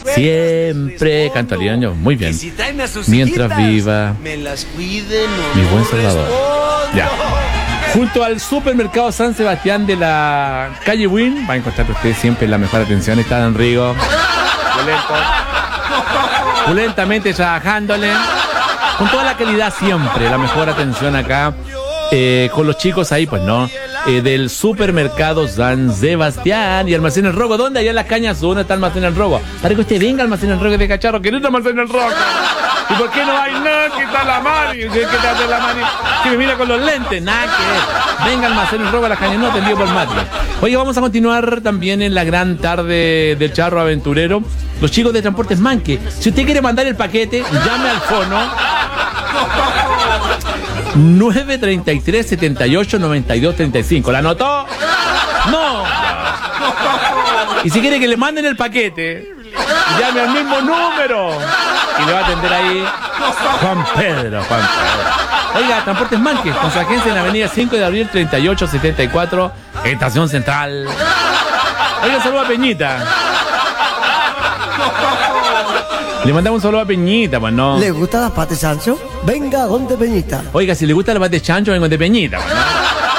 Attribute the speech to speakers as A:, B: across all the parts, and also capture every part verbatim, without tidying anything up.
A: siempre. Canto liaño, muy bien. Mientras viva mi buen Salvador. Ya. Junto al supermercado San Sebastián de la calle Win, va a encontrar usted siempre la mejor atención. Está Dan Rigo, pulento, pulentamente trabajándole, con toda la calidad siempre, la mejor atención acá, eh, con los chicos ahí, pues no, eh, del supermercado San Sebastián y Almacén El Roco. ¿Dónde? Allá en las Cañas, ¿dónde está Almacén El Roco? Para que usted venga al Almacén El Roco de Cacharro, que no está Almacén El Roco. ¿Y por qué no hay nada? ¿Qué está la Mari? ¿Qué te hace la Mari? Que me mira con los lentes. Nada que ver. Venga al Almacén El Roco a las Cañas, no atendido por Mati. Oye, vamos a continuar también en la gran tarde del charro aventurero. Los chicos de Transportes Manque. Si usted quiere mandar el paquete, llame al fono nueve treinta y tres, setenta y ocho, noventa y dos, treinta y cinco. ¿La anotó? No. Y si quiere que le manden el paquete, llame al mismo número y le va a atender ahí Juan Pedro, Juan Pedro. Oiga, Transportes Manque, con su agencia en la avenida cinco de abril, treinta y ocho setenta y cuatro, Estación Central. Oiga, saludo a Peñita. Le mandamos un saludo a Peñita, pues no.
B: ¿Le gusta la pata de chancho? Venga, donde Peñita.
A: Oiga, si le gusta la pata de chancho, vengo de Peñita, pues no.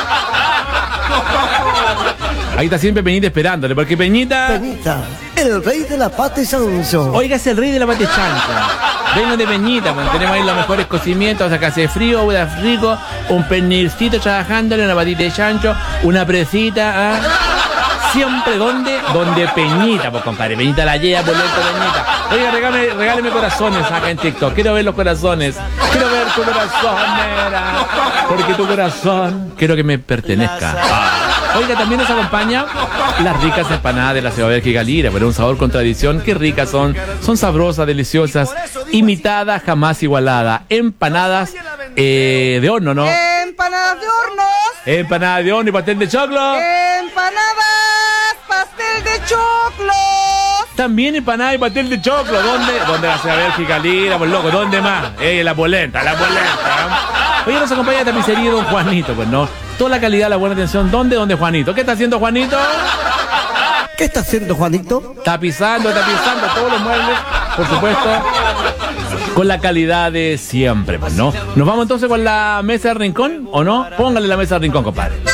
A: Ahí está siempre Peñita esperándole, porque Peñita...
B: Peñita, el rey de la pata de chancho.
A: Oiga, es el rey de la pata de chancho. Vengo de Peñita, pues tenemos ahí los mejores cocimientos, o sea, que hace frío, huele rico, un pernilcito trabajándole, una patita de chancho, una presita, ¿eh? Siempre donde, donde Peñita, pues compadre, Peñita la lleva, por lento Peñita. Oiga, regáleme, regáleme corazones acá en TikTok. Quiero ver los corazones. Quiero ver tu corazón, nera. Porque tu corazón quiero que me pertenezca. Ah. Oiga, también nos acompaña las ricas empanadas de la Ciudad Bélgica Lira, pero un sabor con tradición. Qué ricas son. Son sabrosas, deliciosas, imitadas, jamás igualadas. Empanadas eh, de horno, ¿no?
C: Empanadas de hornos.
A: Empanadas de horno y pastel de choclo.
C: Empanadas, pastel de choclo.
A: También empanada y pastel de choclo. ¿Dónde? ¿Dónde la Ciudad Bélgica Lira, pues loco? ¿Dónde más? Eh, la polenta, la polenta. Oye, nos acompaña tapicería Don Juanito, pues no. Toda la calidad, la buena atención. ¿Dónde? ¿Dónde Juanito? ¿Qué está haciendo Juanito?
B: ¿Qué está haciendo Juanito?
A: Tapizando, tapizando todos los muebles, por supuesto, con la calidad de siempre, pues no. ¿Nos vamos entonces con la mesa de rincón o no? Póngale la mesa de rincón, compadre.